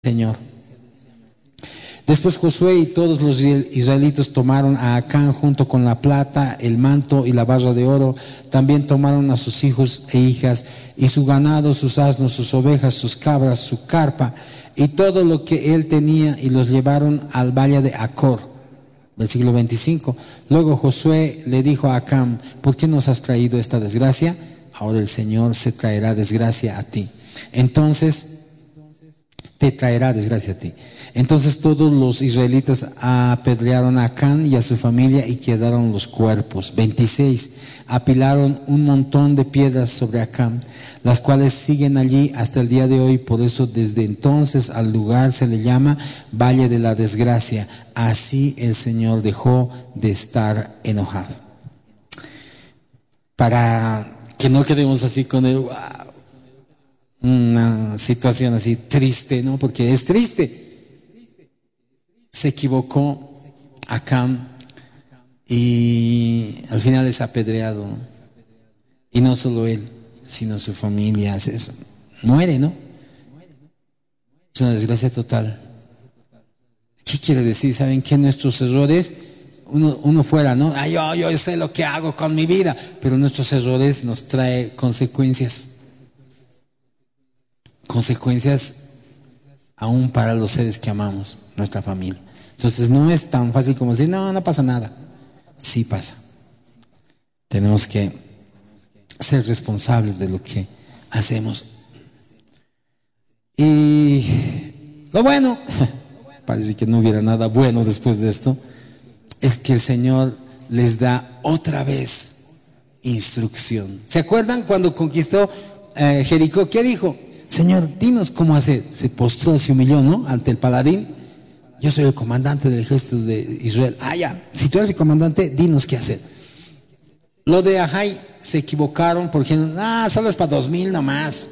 Señor. Después Josué y todos los israelitas tomaron a Acán junto con la plata, el manto y la barra de oro. También tomaron a sus hijos e hijas y su ganado, sus asnos, sus ovejas, sus cabras, su carpa y todo lo que él tenía, y los llevaron al valle de Acor. Versículo 25. Luego Josué le dijo a Acán: ¿por qué nos has traído esta desgracia? Ahora el Señor se traerá desgracia a ti. Entonces te traerá desgracia a ti. Entonces todos los israelitas apedrearon a Acán y a su familia y quedaron los cuerpos. 26. Apilaron un montón de piedras sobre Acán, las cuales siguen allí hasta el día de hoy. Por eso desde entonces al lugar se le llama Valle de la Desgracia. Así el Señor dejó de estar enojado. Para que no quedemos así con el una situación así triste, ¿no? Porque es triste. Se equivocó Acán y al final es apedreado, ¿no? Y no solo él, sino su familia. Eso muere, ¿no? Es una desgracia total. ¿Qué quiere decir? ¿Saben qué? Nuestros errores, uno fuera, ¿no? Yo sé lo que hago con mi vida, pero nuestros errores nos trae consecuencias aún para los seres que amamos, nuestra familia. Entonces no es tan fácil como decir, no pasa nada. Sí pasa. Tenemos que ser responsables de lo que hacemos. Y lo bueno, parece que no hubiera nada bueno después de esto, es que el Señor les da otra vez instrucción. ¿Se acuerdan cuando conquistó Jericó? ¿Qué dijo? Señor, dinos cómo hacer. Se postró, se humilló, ¿no? Ante el paladín. Yo soy el comandante del ejército de Israel. Ya, si tú eres el comandante, dinos qué hacer. Lo de Ajay, se equivocaron porque solo es para 2000 nomás.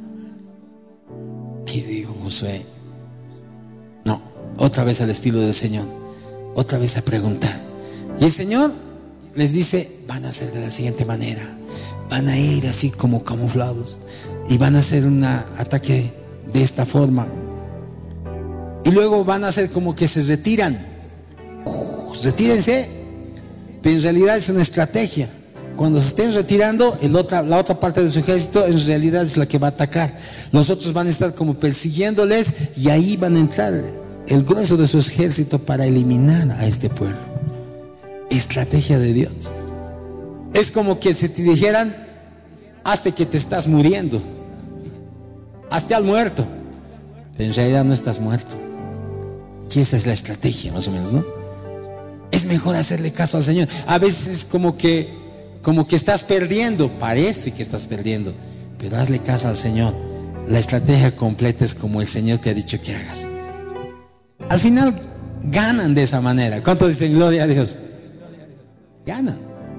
Y dijo Josué, no, otra vez al estilo del Señor, otra vez a preguntar. Y el Señor les dice, van a hacer de la siguiente manera, van a ir así como camuflados y van a hacer un ataque de esta forma, y luego van a hacer como que se retiran. Retírense, pero en realidad es una estrategia. Cuando se estén retirando, la otra parte de su ejército en realidad es la que va a atacar. Los otros van a estar como persiguiéndoles, y ahí van a entrar el grueso de su ejército para eliminar a este pueblo. Estrategia de Dios. Es como que si te dijeran, hazte que te estás muriendo, hazte al muerto, pero en realidad no estás muerto. Y esa es la estrategia, más o menos, ¿no? Es mejor hacerle caso al Señor. A veces es como que estás perdiendo, parece que estás perdiendo, pero hazle caso al Señor. La estrategia completa es como el Señor te ha dicho que hagas. Al final ganan de esa manera. ¿Cuántos dicen gloria a Dios? Ganan.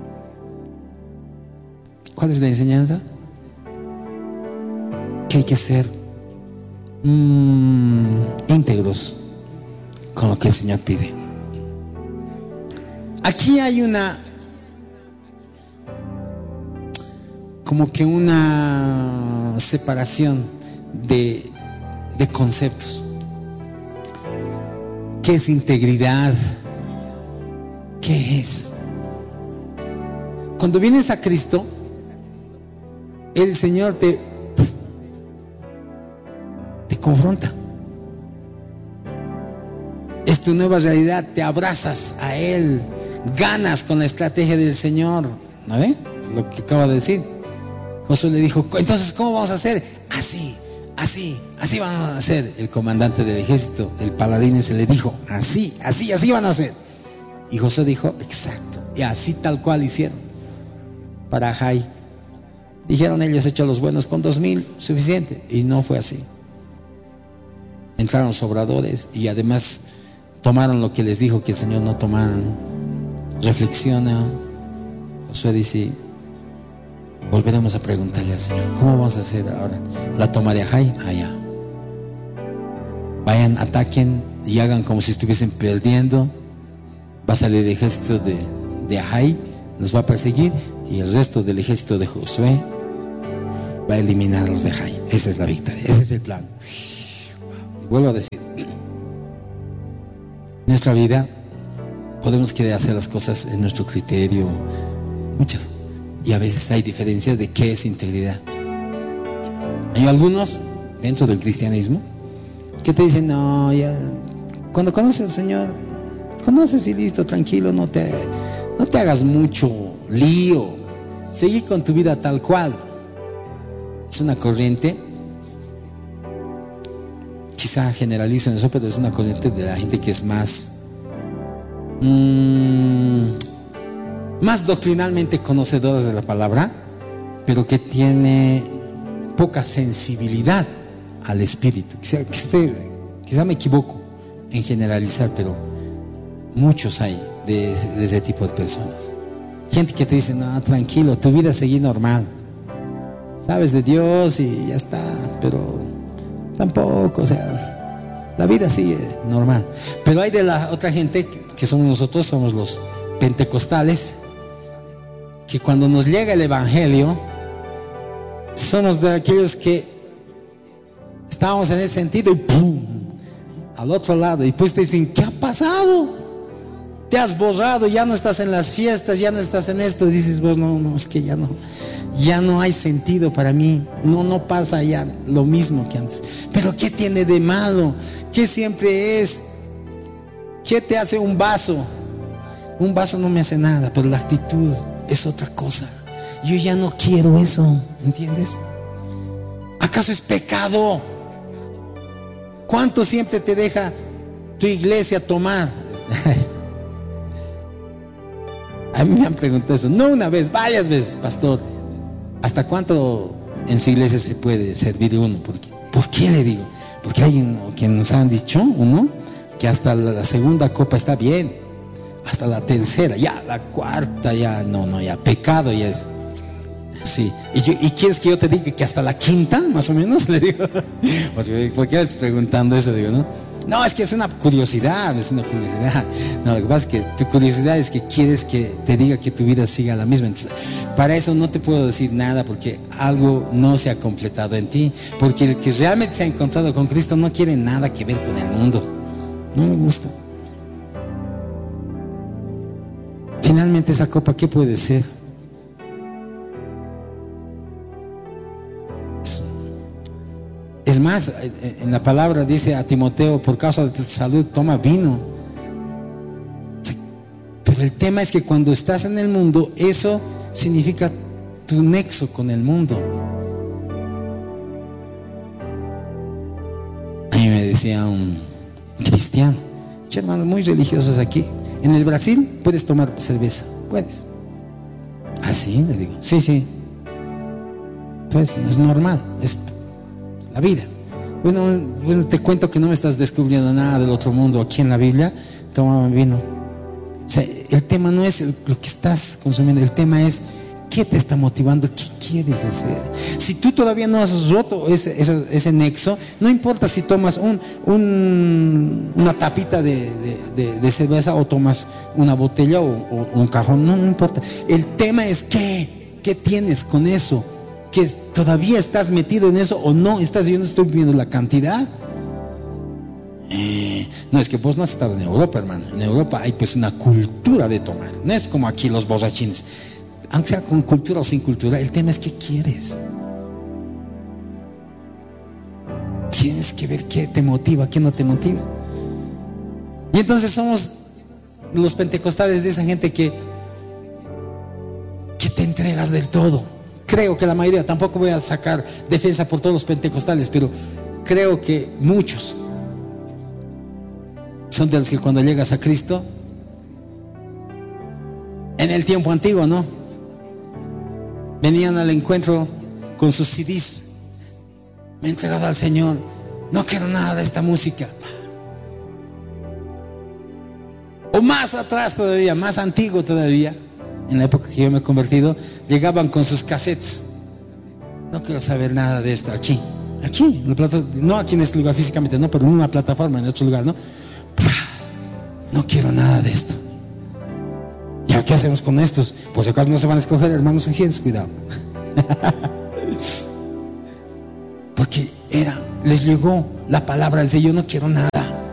¿Cuál es la enseñanza? Que hay que ser íntegros con lo que el Señor pide. Aquí hay como que una separación de conceptos. ¿Qué es integridad? ¿Qué es? Cuando vienes a Cristo, el Señor te confronta. Es tu nueva realidad, te abrazas a Él, ganas con la estrategia del Señor. ¿No ve? Lo que acaba de decir. Josué le dijo, entonces ¿cómo vamos a hacer? Así van a hacer. El comandante del ejército, el paladín, se le dijo, así van a hacer. Y Josué dijo, exacto. Y así tal cual hicieron. Para Ajay, dijeron ellos, hechos los buenos con 2000, suficiente. Y no fue así. Entraron sobradores y además tomaron lo que les dijo que el Señor no tomaran. Reflexiona. Josué dice, volveremos a preguntarle al Señor, ¿cómo vamos a hacer ahora la toma de Ajay? Allá. Vayan, ataquen y hagan como si estuviesen perdiendo. Va a salir el ejército de Ajay, los va a perseguir, y el resto del ejército de Josué va a eliminar a los de Ajay. Esa es la victoria, ese es el plan. vuelvo a decir, nuestra vida podemos querer hacer las cosas en nuestro criterio, muchas, y a veces hay diferencias de qué es integridad. Hay algunos dentro del cristianismo que te dicen, no, ya cuando conoces al Señor, conoces y listo, tranquilo, no te hagas mucho lío, seguí con tu vida tal cual. Es una corriente, quizá generalizo en eso, pero es una corriente de la gente que es más doctrinalmente conocedora de la palabra, pero que tiene poca sensibilidad al espíritu. Quizá me equivoco en generalizar, pero muchos hay de ese tipo de personas. Gente que te dice, no, tranquilo, tu vida sigue normal, sabes de Dios y ya está, pero tampoco, o sea, la vida sigue normal. Pero hay de la otra gente que somos nosotros, somos los pentecostales, que cuando nos llega el evangelio somos de aquellos que estábamos en ese sentido y ¡pum!, al otro lado, y pues te dicen, ¿qué ha pasado? Te has borrado, ya no estás en las fiestas, ya no estás en esto. Y dices vos, no, es que ya no hay sentido para mí, no pasa ya lo mismo que antes. Pero ¿qué tiene de malo? ¿Qué siempre es? ¿Qué te hace un vaso? Un vaso no me hace nada, pero la actitud es otra cosa. Yo ya no quiero eso, ¿entiendes? ¿Acaso es pecado? ¿Cuánto siempre te deja tu iglesia tomar? A mí me han preguntado eso, no una vez, varias veces, pastor, ¿hasta cuánto en su iglesia se puede servir uno? ¿Por qué le digo? Porque hay uno que nos han dicho, que hasta la segunda copa está bien, hasta la tercera, ya la cuarta, ya no, ya pecado ya es. Sí, ¿y quieres que yo te diga que hasta la quinta, más o menos? Le digo, ¿por qué vas preguntando eso? Digo, no, es que es una curiosidad, No, lo que pasa es que tu curiosidad es que quieres que te diga que tu vida siga la misma. Entonces, para eso no te puedo decir nada, porque algo no se ha completado en ti. Porque el que realmente se ha encontrado con Cristo no quiere nada que ver con el mundo. No me gusta. Finalmente, esa copa, ¿qué puede ser? Es más, en la palabra dice a Timoteo, por causa de tu salud toma vino. Pero el tema es que cuando estás en el mundo, eso significa tu nexo con el mundo. A mí me decía un cristiano, hermanos muy religiosos aquí, en el Brasil puedes tomar cerveza, puedes. ¿Ah, sí? Le digo, sí, pues es normal, es la vida. Bueno, te cuento que no me estás descubriendo nada del otro mundo. Aquí en la Biblia tomaban vino. O sea, el tema no es lo que estás consumiendo, el tema es qué te está motivando, qué quieres hacer. Si tú todavía no has roto ese nexo, no importa si tomas una tapita de cerveza o tomas una botella o un cajón, no importa. El tema es qué tienes con eso, que todavía estás metido en eso o no estás. Yo no estoy viendo la cantidad. No, es que vos no has estado en Europa, hermano. En Europa hay pues una cultura de tomar. No es como aquí los borrachines. Aunque sea con cultura o sin cultura, el tema es qué quieres. Tienes que ver qué te motiva, qué no te motiva. Y entonces somos los pentecostales de esa gente que te entregas del todo. Creo que la mayoría, tampoco voy a sacar defensa por todos los pentecostales, pero creo que muchos son de los que cuando llegas a Cristo, en el tiempo antiguo, ¿no?, venían al encuentro con sus CDs. Me he entregado al Señor, no quiero nada de esta música. O más atrás todavía, más antiguo todavía, en la época que yo me he convertido, llegaban con sus cassettes. No quiero saber nada de esto. Aquí, no aquí en este lugar físicamente, no, pero en una plataforma, en otro lugar, ¿no? No quiero nada de esto. ¿Y qué hacemos con estos? Por si acaso no se van a escoger, hermanos ungieres, cuidado. Porque era les llegó la palabra, dice, yo no quiero nada.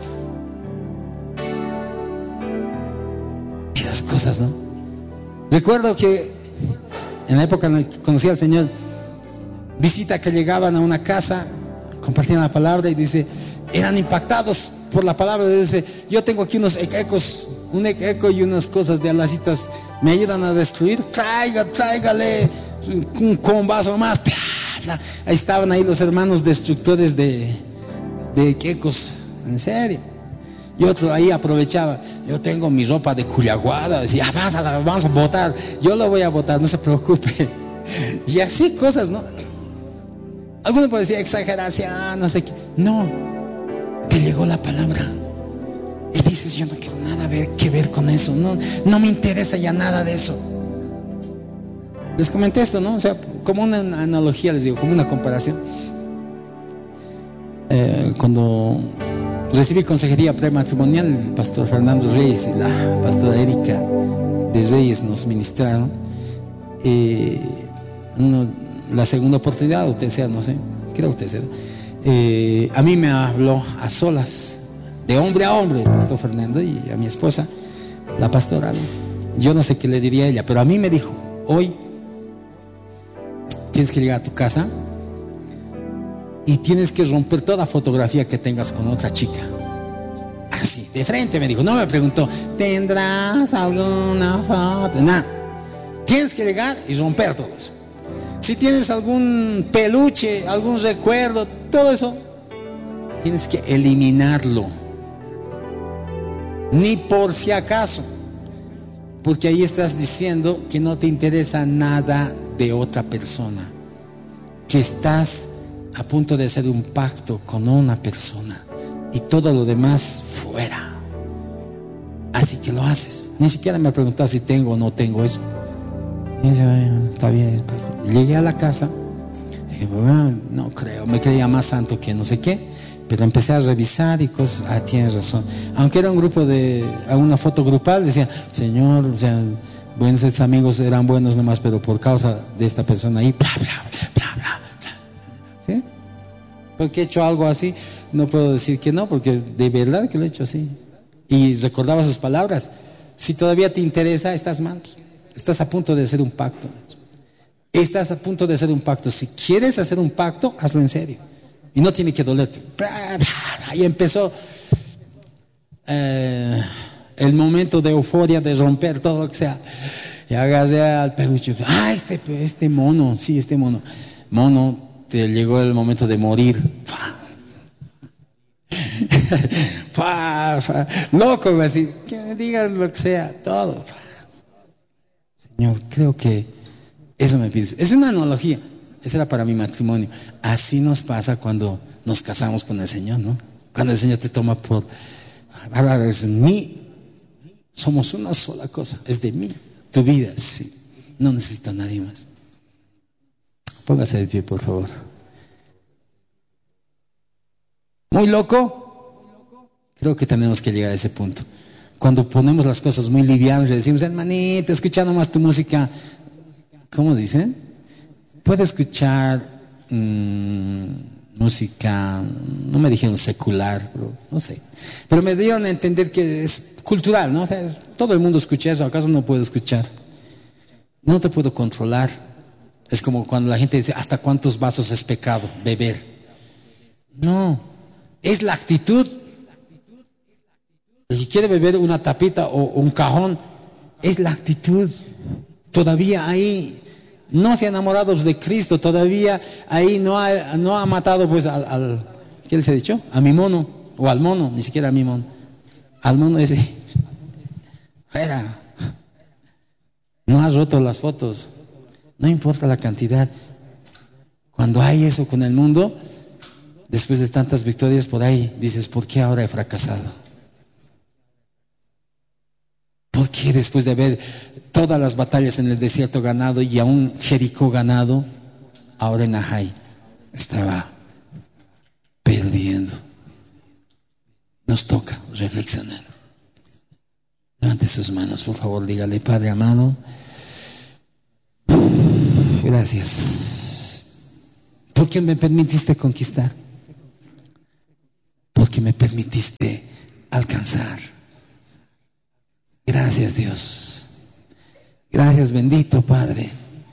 Esas cosas, ¿no? Recuerdo que en la época en que conocí al Señor, visita que llegaban a una casa, compartían la palabra y dice, eran impactados por la palabra. Dice, yo tengo aquí unos ecos, un eco y unas cosas de alacitas, me ayudan a destruir. Tráigale un combazo más. Ahí estaban ahí los hermanos destructores de ecos, en serio. Y otro ahí aprovechaba, yo tengo mi ropa de culiaguada, decía, vamos a botar, yo lo voy a botar, no se preocupe. Y así cosas, ¿no? Algunos pueden decir exageración, no sé qué. No, te llegó la palabra y dices, yo no quiero nada que ver con eso, no me interesa ya nada de eso. Les comenté esto, ¿no? O sea, como una analogía, les digo, como una comparación. Cuando recibí consejería prematrimonial, el pastor Fernando Reyes y la pastora Erika de Reyes nos ministraron. La segunda oportunidad, usted sea, no sé, creo que usted sea. A mí me habló a solas, de hombre a hombre, el pastor Fernando, y a mi esposa, la pastora, ¿no? Yo no sé qué le diría a ella, pero a mí me dijo, hoy tienes que llegar a tu casa y tienes que romper toda fotografía que tengas con otra chica. Así, de frente me dijo, no me preguntó, ¿tendrás alguna foto? Nada, tienes que llegar y romper todo eso. Si tienes algún peluche, algún recuerdo, todo eso, tienes que eliminarlo. Ni por si acaso, porque ahí estás diciendo que no te interesa nada de otra persona, que estás a punto de hacer un pacto con una persona y todo lo demás fuera. Así que lo haces. Ni siquiera me ha preguntado si tengo o no tengo eso. Y dice, está bien, pastor. Llegué a la casa, dije, bueno, no creo, me creía más santo que no sé qué, pero empecé a revisar y cosas. Tienes razón. Aunque era un grupo una foto grupal, decía, Señor, o sea, buenos estos amigos eran buenos nomás, pero por causa de esta persona ahí, bla, bla, bla, bla, bla. ¿Sí? Porque he hecho algo así, no puedo decir que no, porque de verdad que lo he hecho así. Y recordaba sus palabras. Si todavía te interesa, estás mal. Estás a punto de hacer un pacto. Estás a punto de hacer un pacto. Si quieres hacer un pacto, hazlo en serio. Y no tiene que dolerte. Ahí empezó el momento de euforia, de romper todo lo que sea. Y agarré al peluche. Este mono, sí, este mono. Mono, te llegó el momento de morir. Loco, así, que me digan lo que sea, todo. Señor, creo que eso me pides. Es una analogía. Esa era para mi matrimonio. Así nos pasa cuando nos casamos con el Señor, ¿no? Cuando el Señor te toma por, ahora es mí, somos una sola cosa, es de mí, tu vida, sí. No necesito a nadie más. Póngase de pie, por favor. ¿Muy loco? Creo que tenemos que llegar a ese punto. Cuando ponemos las cosas muy livianas, le decimos, hermanito, escucha nomás tu música. ¿Cómo dicen? Puede escuchar música, no me dijeron secular, pero no sé. Pero me dieron a entender que es cultural, ¿no? O sea, todo el mundo escucha eso, ¿acaso no puedo escuchar? No te puedo controlar. Es como cuando la gente dice, ¿hasta cuántos vasos es pecado beber? No, es la actitud. El que quiere beber una tapita o un cajón, es la actitud. Todavía ahí no se ha enamorado de Cristo, todavía ahí no ha matado pues al ¿qué les he dicho? A mi mono, o al mono, ni siquiera a mi mono. Al mono ese. No has roto las fotos, no importa la cantidad. Cuando hay eso con el mundo, después de tantas victorias por ahí, dices, ¿por qué ahora he fracasado? ¿Por qué después de haber todas las batallas en el desierto ganado y aún Jericó ganado, ahora en Ahai estaba perdiendo? Nos toca reflexionar. Levante sus manos, por favor, dígale, Padre amado, gracias porque me permitiste conquistar. permitiste alcanzar. Gracias, Dios. Gracias, bendito Padre.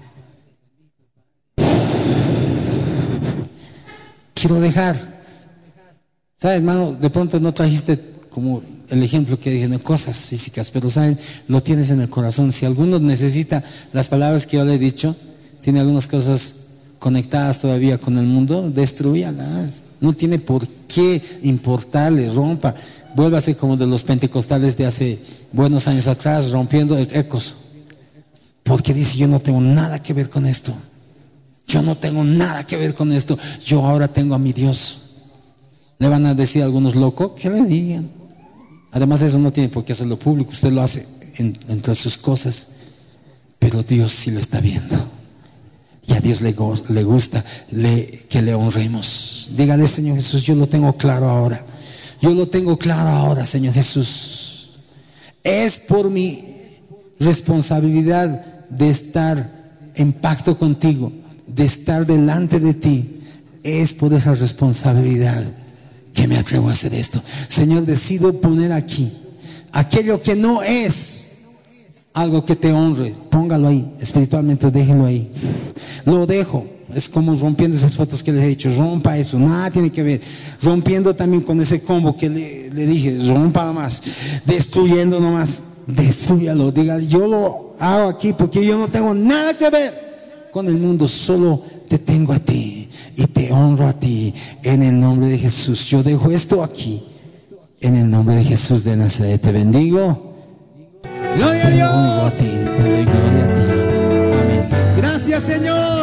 Quiero dejar, ¿sabes, hermano? De pronto no trajiste como el ejemplo que dije, no, cosas físicas, pero ¿saben? Lo tienes en el corazón. Si alguno necesita las palabras que yo le he dicho, tiene algunas cosas conectadas todavía con el mundo, destruyalas. No tiene por qué importarle, rompa. Vuélvase como de los pentecostales de hace buenos años atrás, rompiendo ecos. Porque dice, yo no tengo nada que ver con esto. Yo no tengo nada que ver con esto. Yo ahora tengo a mi Dios. Le van a decir a algunos locos, que le digan. Además, eso no tiene por qué hacerlo público. Usted lo hace entre sus cosas. Pero Dios sí lo está viendo. Y a Dios le gusta que le honremos. Dígale, Señor Jesús, yo lo tengo claro ahora. Yo lo tengo claro ahora, Señor Jesús. Es por mi responsabilidad de estar en pacto contigo, de estar delante de ti. Es por esa responsabilidad que me atrevo a hacer esto. Señor, decido poner aquí aquello que no es algo que te honre. Póngalo ahí, espiritualmente déjelo ahí. Lo dejo. Es como rompiendo esas fotos que les he dicho. Rompa eso, nada tiene que ver. Rompiendo también con ese combo que le dije, rompa nomás. Destruyendo nomás, destrúyalo. Diga, yo lo hago aquí porque yo no tengo nada que ver con el mundo. Solo te tengo a ti y te honro a ti. En el nombre de Jesús, yo dejo esto aquí. En el nombre de Jesús de Nazaret, te bendigo. Gloria a Dios. Te honro a ti, te doy gloria a ti. Amén. Gracias, Señor.